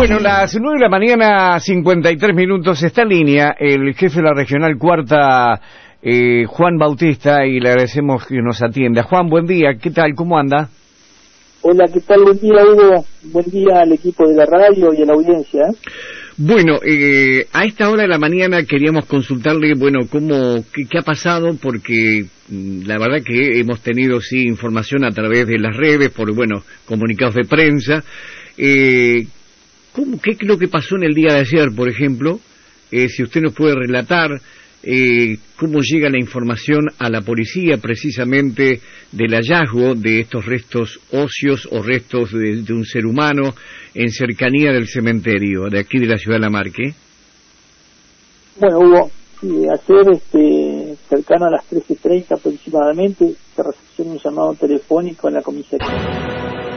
Bueno, las 9 de la mañana, 53 minutos, está en línea el jefe de la Regional Cuarta, Juan Bautista, y le agradecemos que nos atienda. Juan, buen día, ¿qué tal? ¿Cómo anda? Hola, ¿qué tal? Buen día, Hugo. Buen día al equipo de la radio y a la audiencia. Bueno, a esta hora de la mañana queríamos consultarle, bueno, qué ha pasado, porque la verdad que hemos tenido, sí, información a través de las redes, por, bueno, comunicados de prensa. ¿Qué es lo que pasó en el día de ayer, por ejemplo? Si usted nos puede relatar cómo llega la información a la policía precisamente del hallazgo de estos restos óseos o restos de un ser humano en cercanía del cementerio de aquí de la ciudad de Lamarque. Bueno, Hugo, ayer cercano a las 13:30 aproximadamente se recepcionó un llamado telefónico en la comisaría